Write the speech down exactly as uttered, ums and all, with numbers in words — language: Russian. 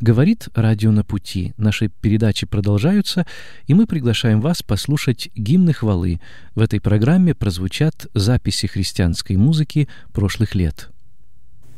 Говорит радио «На пути». Наши передачи продолжаются, и мы приглашаем вас послушать гимны хвалы. В этой программе прозвучат записи христианской музыки прошлых лет.